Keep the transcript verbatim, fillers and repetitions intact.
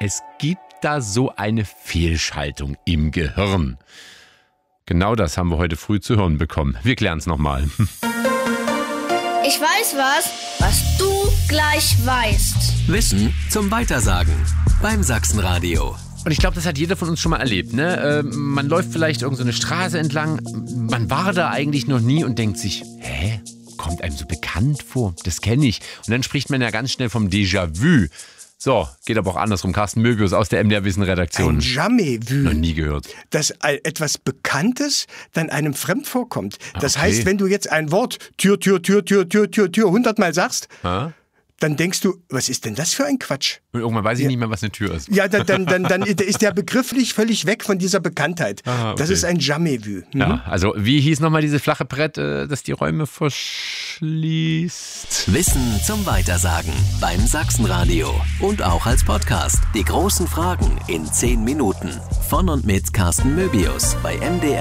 Es gibt da so eine Fehlschaltung im Gehirn. Genau das haben wir heute früh zu hören bekommen. Wir klären es nochmal. Ich weiß was, was du gleich weißt. Wissen zum Weitersagen beim Sachsenradio. Und ich glaube, das hat jeder von uns schon mal erlebt. Ne? Äh, man läuft vielleicht irgend so eine Straße entlang, man war da eigentlich noch nie und denkt sich, hä, kommt einem so bekannt vor, das kenne ich. Und dann spricht man ja ganz schnell vom Déjà-vu. So, geht aber auch andersrum. Carsten Möbius aus der M D R-Wissen-Redaktion. Ein Jamais-vu. Noch nie gehört. Dass etwas Bekanntes dann einem fremd vorkommt. Das Okay. heißt, wenn du jetzt ein Wort Tür, Tür, Tür, Tür, Tür, Tür, Tür hundertmal sagst, Ha? dann denkst du, was ist denn das für ein Quatsch? Und irgendwann weiß ich nicht mehr, was eine Tür ist. Ja, dann, dann, dann, dann ist der begrifflich völlig weg von dieser Bekanntheit. Ah, okay. Das ist ein Jamais-vu. Mhm. Ja, also wie hieß nochmal dieses flache Brett, äh, das die Räume verschließt? Wissen zum Weitersagen beim Sachsenradio. Und auch als Podcast. Die großen Fragen in zehn Minuten. Von und mit Carsten Möbius bei M D R